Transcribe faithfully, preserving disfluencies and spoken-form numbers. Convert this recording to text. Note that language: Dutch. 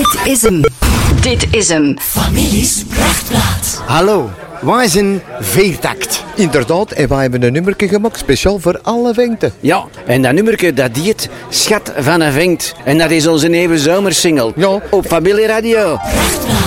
Dit is hem. Dit is hem. Families Prachtplaat. Hallo, wij zijn Veertakt. Inderdaad, en wij hebben een nummerke gemaakt speciaal voor alle vengten. Ja, en dat nummerke dat diet Schat van een Venkt. En dat is onze nieuwe zomersingle. Ja. Op Familie Radio. Prachtplaat.